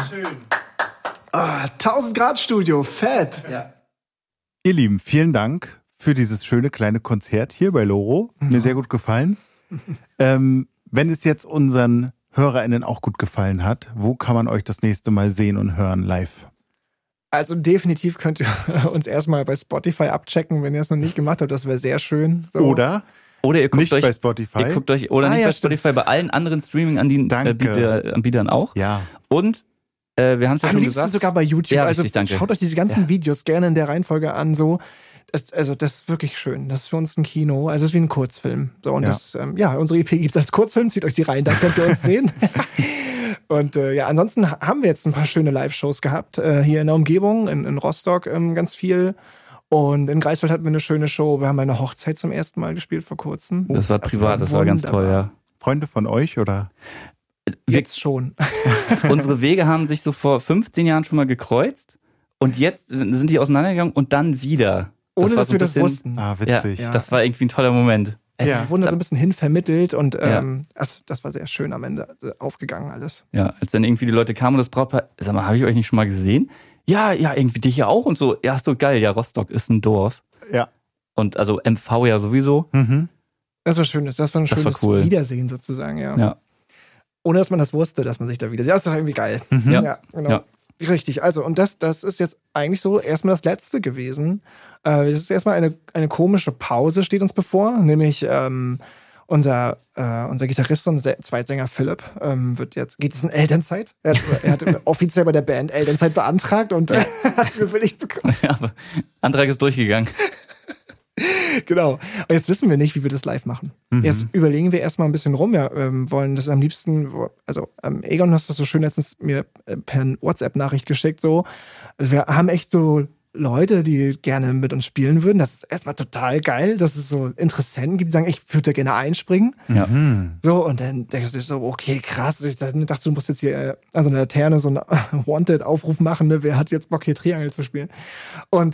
Schön. 1000 Grad Studio, fett. Ja. Ihr Lieben, vielen Dank für dieses schöne kleine Konzert hier bei Loro. Mir sehr gut gefallen. Wenn es jetzt unseren HörerInnen auch gut gefallen hat, wo kann man euch das nächste Mal sehen und hören live? Also definitiv könnt ihr uns erstmal bei Spotify abchecken, wenn ihr es noch nicht gemacht habt. Das wäre sehr schön. So. Oder ihr guckt nicht euch bei Spotify. Ihr guckt euch, oder nicht bei Spotify, bei allen anderen Streaming-Anbietern auch. Ja. Und wir haben es ja Am schon liebsten gesagt. sogar bei YouTube. Ja, also richtig, danke. schaut euch diese ganzen Videos gerne in der Reihenfolge an. So. Das ist wirklich schön. Das ist für uns ein Kino. Also es ist wie ein Kurzfilm. So, und unsere EP gibt es als Kurzfilm. Zieht euch die rein, da könnt ihr uns sehen. Und ansonsten haben wir jetzt ein paar schöne Live-Shows gehabt. Hier in der Umgebung, in Rostock ganz viel. Und in Greifswald hatten wir eine schöne Show. Wir haben eine Hochzeit zum ersten Mal gespielt vor kurzem. Das war privat, das war ganz toll, ja. Freunde von euch, oder? Jetzt schon. Unsere Wege haben sich so vor 15 Jahren schon mal gekreuzt. Und jetzt sind die auseinandergegangen und dann wieder. Ohne dass wir das wussten. Ah, witzig. Ja, das war irgendwie ein toller Moment. Wir wurden da so ein bisschen hinvermittelt und das war sehr schön am Ende aufgegangen alles. Ja, als dann irgendwie die Leute kamen und das Brautpaar, sag mal, habe ich euch nicht schon mal gesehen? Ja, irgendwie dich ja auch und so. Ja, ist so geil. Ja, Rostock ist ein Dorf. Ja. Und also MV ja sowieso. Mhm. Das war schön. Das war ein schönes cool. Wiedersehen sozusagen, ja. Ja. Ohne dass man das wusste, dass man sich da wieder sieht. Das ist doch irgendwie geil. Mhm. Ja, genau. Ja. Richtig, also und das ist jetzt eigentlich so erstmal das Letzte gewesen. Es ist erstmal eine komische Pause steht uns bevor, nämlich unser Gitarrist und Zweitsänger Philipp geht es in Elternzeit. Er hat offiziell bei der Band Elternzeit beantragt und hat es bewilligt bekommen. Ja, aber Antrag ist durchgegangen. Genau. Und jetzt wissen wir nicht, wie wir das live machen. Jetzt überlegen wir erstmal ein bisschen rum. Wir wollen das am liebsten, Egon hast das so schön letztens mir per WhatsApp-Nachricht geschickt. So. Also wir haben echt so Leute, die gerne mit uns spielen würden. Das ist erstmal total geil, dass es so Interessenten gibt, die sagen, ich würde da gerne einspringen. Ja. So, und dann denkst du so, okay, krass. Ich dachte, du musst jetzt hier an so einer Laterne so einen Wanted-Aufruf machen, ne? Wer hat jetzt Bock, hier Triangel zu spielen? Und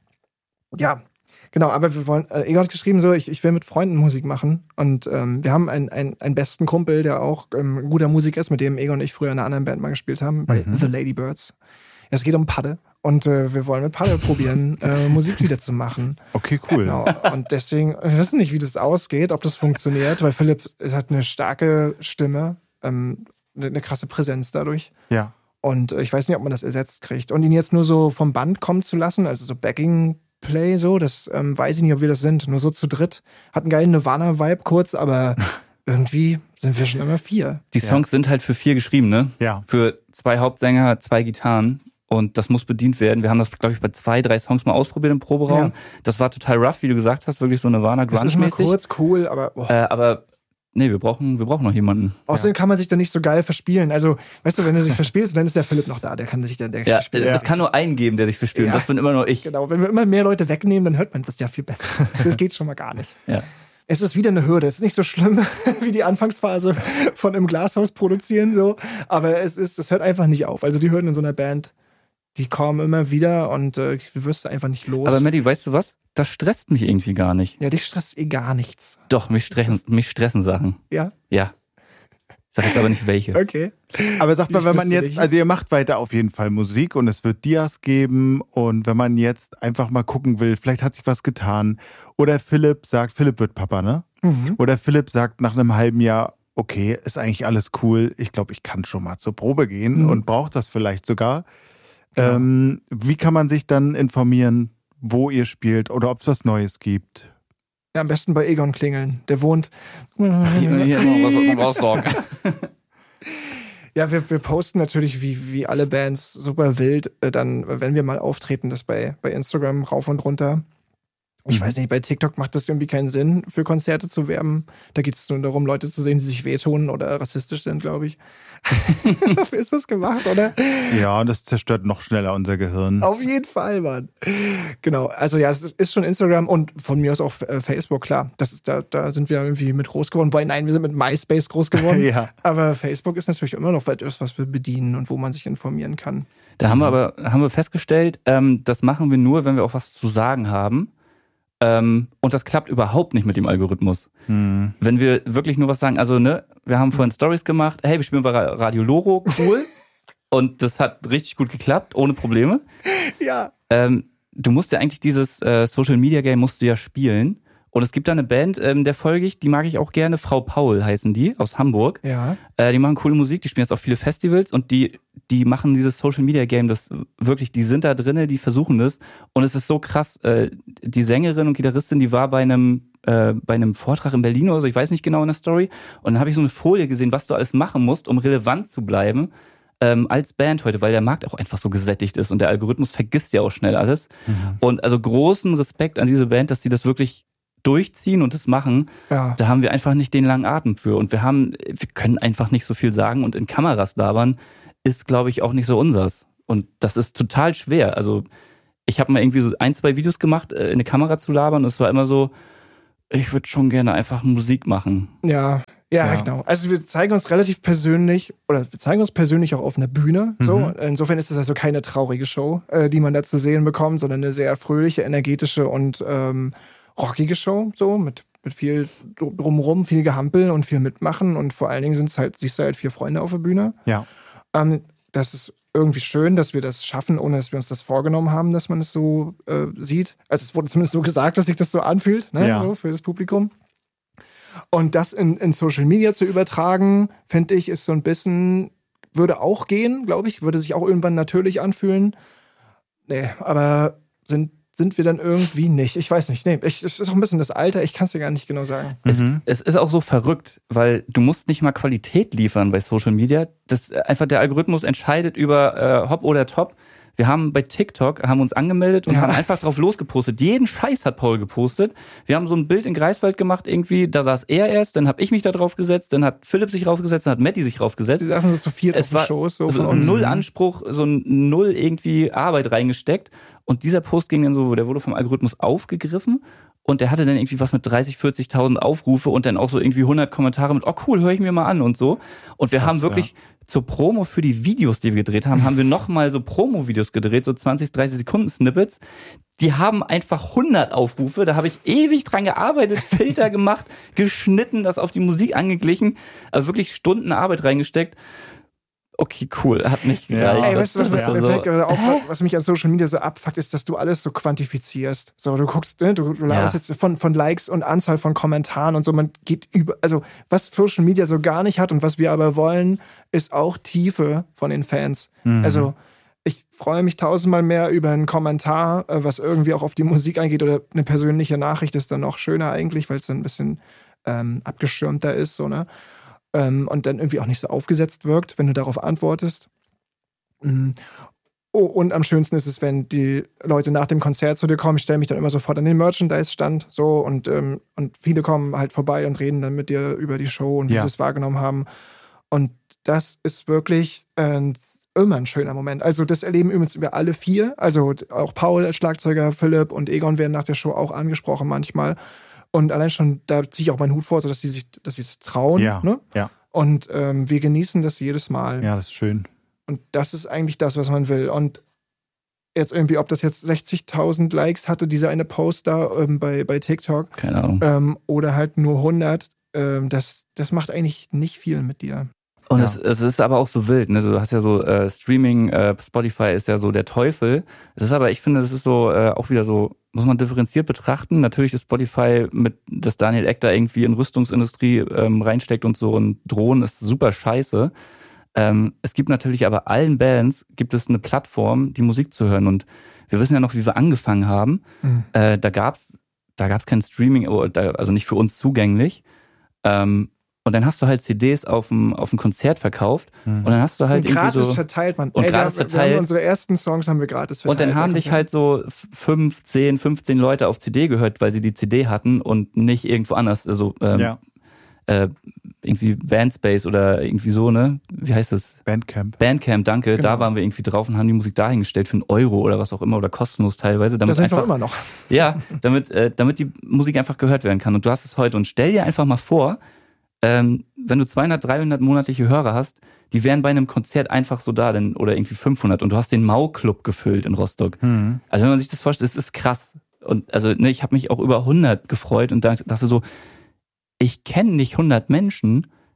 genau, aber wir wollen, Egon hat geschrieben so, ich will mit Freunden Musik machen und wir haben einen besten Kumpel, der auch ein guter Musiker ist, mit dem Egon und ich früher in einer anderen Band mal gespielt haben, bei The Ladybirds. Es geht um Padde und wir wollen mit Padde probieren, Musik wieder zu machen. Okay, cool. Genau. Und deswegen, wir wissen nicht, wie das ausgeht, ob das funktioniert, weil Philipp hat eine starke Stimme, eine krasse Präsenz dadurch. Ja. Und ich weiß nicht, ob man das ersetzt kriegt. Und ihn jetzt nur so vom Band kommen zu lassen, also so Backing-Play, so, das weiß ich nicht, ob wir das sind. Nur so zu dritt. Hat einen geilen Nirvana-Vibe kurz, aber irgendwie sind wir schon immer 4. Die Songs sind halt für 4 geschrieben, ne? Ja. Für 2 Hauptsänger, 2 Gitarren. Und das muss bedient werden. Wir haben das, glaube ich, bei 2, 3 Songs mal ausprobiert im Proberaum. Ja. Das war total rough, wie du gesagt hast, wirklich so Nirvana-Grunge-mäßig. Das ist mal kurz cool, aber... Aber nee, wir brauchen noch jemanden. Außerdem kann man sich da nicht so geil verspielen. Also, weißt du, wenn du sich verspielst, dann ist der Philipp noch da. Der kann sich dann verspielen. Es kann nur einen geben, der sich verspielt. Ja. Das bin immer nur ich. Genau, wenn wir immer mehr Leute wegnehmen, dann hört man das ja viel besser. Das geht schon mal gar nicht. Ja. Es ist wieder eine Hürde. Es ist nicht so schlimm wie die Anfangsphase von im Glashaus produzieren, so. Aber es hört einfach nicht auf. Also die Hürden in so einer Band, die kommen immer wieder und du wirst einfach nicht los. Aber Maddie, weißt du was? Das stresst mich irgendwie gar nicht. Ja, dich stresst gar nichts. Doch, mich stressen Sachen. Ja? Ja. Ich sag jetzt aber nicht welche. Okay. Aber sag mal, wenn man jetzt, also ihr macht weiter auf jeden Fall Musik und es wird Dias geben und wenn man jetzt einfach mal gucken will, vielleicht hat sich was getan oder Philipp wird Papa, ne? Mhm. Oder Philipp sagt nach einem halben Jahr, okay, ist eigentlich alles cool, ich glaube, ich kann schon mal zur Probe gehen und braucht das vielleicht sogar. Genau. Wie kann man sich dann informieren, wo ihr spielt oder ob es was Neues gibt? Ja, am besten bei Egon klingeln. Der wohnt hier in Rostock. Ja, wir posten natürlich wie alle Bands super wild, dann, wenn wir mal auftreten, das bei Instagram rauf und runter. Ich weiß nicht, bei TikTok macht das irgendwie keinen Sinn, für Konzerte zu werben. Da geht es nur darum, Leute zu sehen, die sich wehtun oder rassistisch sind, glaube ich. Dafür ist das gemacht, oder? Ja, und das zerstört noch schneller unser Gehirn. Auf jeden Fall, Mann. Genau, also ja, es ist schon Instagram und von mir aus auch Facebook, klar. Da sind wir irgendwie mit groß geworden. Nein, wir sind mit MySpace groß geworden. Ja. Aber Facebook ist natürlich immer noch etwas, was wir bedienen und wo man sich informieren kann. Da haben wir festgestellt, das machen wir nur, wenn wir auch was zu sagen haben. Und das klappt überhaupt nicht mit dem Algorithmus. Wenn wir wirklich nur was sagen, also ne, wir haben vorhin Stories gemacht, hey, wir spielen bei Radio Loro, cool. Und das hat richtig gut geklappt, ohne Probleme. Ja. Du musst ja eigentlich dieses Social Media Game musst du ja spielen. Und es gibt da eine Band, der folge ich, die mag ich auch gerne. Frau Paul heißen die, aus Hamburg. Ja. Die machen coole Musik, die spielen jetzt auf viele Festivals und die machen dieses Social Media Game, das wirklich, die sind da drinne, die versuchen das. Und es ist so krass. Die Sängerin und Gitarristin, die war bei einem Vortrag in Berlin oder so, ich weiß nicht genau in der Story. Und dann habe ich so eine Folie gesehen, was du alles machen musst, um relevant zu bleiben. Als Band heute, weil der Markt auch einfach so gesättigt ist und der Algorithmus vergisst ja auch schnell alles. Mhm. Und also großen Respekt an diese Band, dass die das wirklich durchziehen und das machen. Ja. Da haben wir einfach nicht den langen Atem für. Und wir können einfach nicht so viel sagen und in Kameras labern ist, glaube ich, auch nicht so unsers. Und das ist total schwer. Also ich habe mal irgendwie so 1-2 Videos gemacht, in eine Kamera zu labern und es war immer so, ich würde schon gerne einfach Musik machen. Ja, genau. Also wir zeigen uns relativ persönlich, oder wir zeigen uns persönlich auch auf einer Bühne. So. Insofern ist es also keine traurige Show, die man da zu sehen bekommt, sondern eine sehr fröhliche, energetische und rockige Show, so mit viel drumherum, viel Gehampel und viel Mitmachen und vor allen Dingen siehst du halt 4 Freunde auf der Bühne. Ja. Das ist irgendwie schön, dass wir das schaffen, ohne dass wir uns das vorgenommen haben, dass man es so sieht. Also es wurde zumindest so gesagt, dass sich das so anfühlt, ne? So für das Publikum. Und das in Social Media zu übertragen, finde ich, ist so ein bisschen, würde auch gehen, glaube ich, würde sich auch irgendwann natürlich anfühlen. Nee, aber sind wir dann irgendwie nicht. Ich weiß nicht. Nee, es ist auch ein bisschen das Alter. Ich kann es dir gar nicht genau sagen. Es ist auch so verrückt, weil du musst nicht mal Qualität liefern bei Social Media. Einfach der Algorithmus entscheidet über Hop oder Top. Wir haben bei TikTok uns angemeldet und haben einfach drauf losgepostet. Jeden Scheiß hat Paul gepostet. Wir haben so ein Bild in Greifswald gemacht irgendwie. Da saß er erst, dann habe ich mich da drauf gesetzt, dann hat Philipp sich draufgesetzt, dann hat Matti sich draufgesetzt. Die saßen so zu viert auf den Shows. So von uns. Null Anspruch, so null irgendwie Arbeit reingesteckt. Und dieser Post ging dann so, der wurde vom Algorithmus aufgegriffen. Und der hatte dann irgendwie was mit 30.000, 40.000 Aufrufe und dann auch so irgendwie 100 Kommentare mit, oh cool, höre ich mir mal an und so. Und wir haben wirklich zur Promo für die Videos, die wir gedreht haben, haben wir nochmal so Promo-Videos gedreht, so 20, 30 Sekunden Snippets. Die haben einfach 100 Aufrufe. Da habe ich ewig dran gearbeitet, Filter gemacht, geschnitten, das auf die Musik angeglichen. Also wirklich Stunden Arbeit reingesteckt. Okay, cool, hat nicht gereicht. Ey, weißt du, was mich an Social Media so abfuckt, ist, dass du alles so quantifizierst. So, du guckst, ne, du laberst jetzt von Likes und Anzahl von Kommentaren und so, man geht über, also was Social Media so gar nicht hat und was wir aber wollen, ist auch Tiefe von den Fans. Also ich freue mich 1000-mal mehr über einen Kommentar, was irgendwie auch auf die Musik eingeht oder eine persönliche Nachricht ist dann noch schöner eigentlich, weil es dann ein bisschen abgeschirmter ist, so, ne? Und dann irgendwie auch nicht so aufgesetzt wirkt, wenn du darauf antwortest. Und am schönsten ist es, wenn die Leute nach dem Konzert zu dir kommen. Ich stelle mich dann immer sofort an den Merchandise-Stand so und viele kommen halt vorbei und reden dann mit dir über die Show und wie sie es wahrgenommen haben. Und das ist wirklich immer ein schöner Moment. Also das erleben übrigens über alle 4. Also auch Paul als Schlagzeuger, Philipp und Egon werden nach der Show auch angesprochen manchmal. Und allein schon, da ziehe ich auch meinen Hut vor, dass sie es trauen. Ja, ne? ja. Und wir genießen das jedes Mal. Ja, das ist schön. Und das ist eigentlich das, was man will. Und jetzt irgendwie, ob das jetzt 60.000 Likes hatte, dieser eine Post da bei TikTok. Keine Ahnung. Oder halt nur 100, das macht eigentlich nicht viel mit dir. Und es ist aber auch so wild, ne? Du hast ja so Streaming, Spotify ist ja so der Teufel. Es ist aber, ich finde, es ist so auch wieder so, muss man differenziert betrachten. Natürlich ist Spotify dass Daniel Ek da irgendwie in Rüstungsindustrie reinsteckt und so und Drohnen ist super scheiße. Es gibt natürlich aber allen Bands gibt es eine Plattform, die Musik zu hören. Und wir wissen ja noch, wie wir angefangen haben. Da gab's kein Streaming, also nicht für uns zugänglich. Und dann hast du halt CDs auf dem Konzert verkauft und dann hast du halt und gratis irgendwie so verteilt, man. Und gratis verteilt. Wir haben unsere ersten Songs haben wir gratis verteilt. Und dann haben dich halt so 5, 10, 15 Leute auf CD gehört, weil sie die CD hatten und nicht irgendwo anders. Also irgendwie Bandspace oder irgendwie so, ne? Wie heißt das? Bandcamp, danke. Genau. Da waren wir irgendwie drauf und haben die Musik dahingestellt für €1 oder was auch immer oder kostenlos teilweise. Das ist einfach immer noch. Ja, damit die Musik einfach gehört werden kann. Und du hast es heute. Und stell dir einfach mal vor, wenn du 200, 300 monatliche Hörer hast, die wären bei einem Konzert einfach so da, oder irgendwie 500 und du hast den Mau-Club gefüllt in Rostock. Also wenn man sich das vorstellt, das ist krass. Und also ne, ich habe mich auch über 100 gefreut und dachte so, ich kenne nicht 100 Menschen,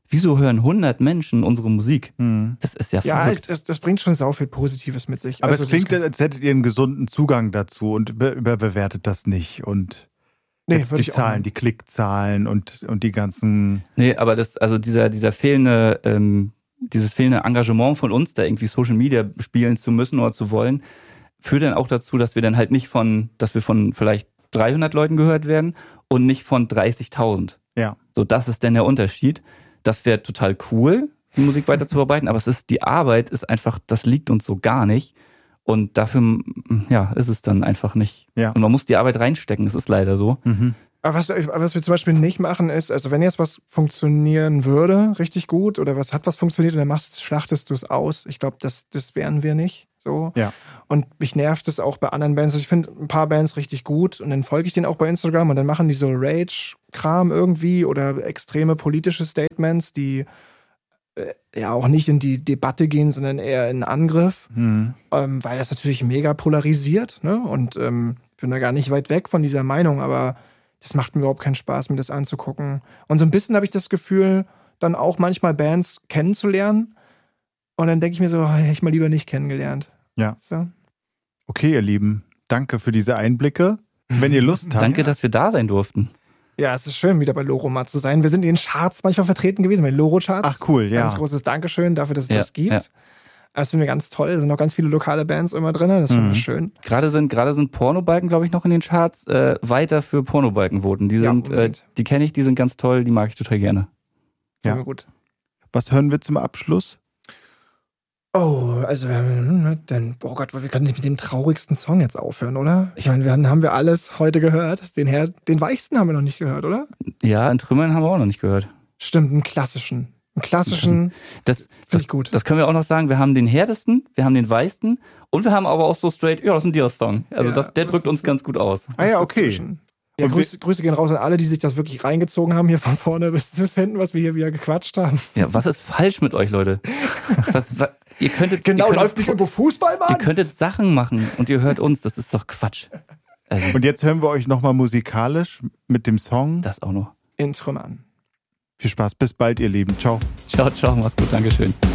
wieso hören 100 Menschen unsere Musik? Das ist ja verrückt. Ja, das bringt schon sau viel Positives mit sich. Aber es klingt, als hättet ihr einen gesunden Zugang dazu und überbewertet das nicht. Und die Zahlen, die Klickzahlen und die ganzen... Nee, aber dieser fehlende, dieses fehlende Engagement von uns, da irgendwie Social Media spielen zu müssen oder zu wollen, führt dann auch dazu, dass wir dann halt nicht dass wir von vielleicht 300 Leuten gehört werden und nicht von 30.000. Ja. So, das ist dann der Unterschied. Das wäre total cool, die Musik weiter zu verarbeiten, aber die Arbeit ist einfach, das liegt uns so gar nicht. Und dafür, ist es dann einfach nicht. Ja. Und man muss die Arbeit reinstecken, das ist leider so. Aber was wir zum Beispiel nicht machen ist, also wenn jetzt was funktionieren würde, richtig gut, oder was funktioniert und dann schlachtest du es aus. Ich glaube, das wären wir nicht. So. Ja. Und mich nervt es auch bei anderen Bands. Also ich finde ein paar Bands richtig gut und dann folge ich denen auch bei Instagram und dann machen die so Rage-Kram irgendwie oder extreme politische Statements, die auch nicht in die Debatte gehen, sondern eher in Angriff, weil das natürlich mega polarisiert, ne? Und ich bin da gar nicht weit weg von dieser Meinung, aber das macht mir überhaupt keinen Spaß, mir das anzugucken. Und so ein bisschen habe ich das Gefühl, dann auch manchmal Bands kennenzulernen und dann denke ich mir so, hätte ich mal lieber nicht kennengelernt. Ja. So. Okay, ihr Lieben, danke für diese Einblicke. Wenn ihr Lust habt. Danke, dass wir da sein durften. Ja, es ist schön, wieder bei Loro mal zu sein. Wir sind in den Charts manchmal vertreten gewesen, bei den Loro-Charts. Ach cool, ja. Ganz großes Dankeschön dafür, dass es das gibt. Ja. Das finden wir ganz toll. Da sind noch ganz viele lokale Bands immer drin. Das finden wir schön. Gerade sind Pornobalken, glaube ich, noch in den Charts weiter für Pornobalken voten. Die sind, die kenne ich, die sind ganz toll, die mag ich total gerne. Ja, gut. Was hören wir zum Abschluss? Oh, also oh Gott, wir können nicht mit dem traurigsten Song jetzt aufhören, oder? Ich meine, haben wir alles heute gehört. Den weichsten haben wir noch nicht gehört, oder? Ja, in Trümmern haben wir auch noch nicht gehört. Stimmt, einen klassischen, das finde ich gut. Das können wir auch noch sagen, wir haben den härtesten, wir haben den weichsten und wir haben aber auch so straight, das ist ein Dear-Song. Also der drückt uns ganz gut aus. Ah ja, okay. Ja, Grüße gehen raus an alle, die sich das wirklich reingezogen haben, hier von vorne bis hinten, was wir hier wieder gequatscht haben. Ja, was ist falsch mit euch, Leute? Ihr könntet läuft nicht irgendwo Fußball, Mann? Ihr könntet Sachen machen und ihr hört uns, das ist doch Quatsch. Also, und jetzt hören wir euch nochmal musikalisch mit dem Song. Das auch noch. In Trümmern. Viel Spaß, bis bald, ihr Lieben. Ciao. Ciao, mach's gut, Dankeschön.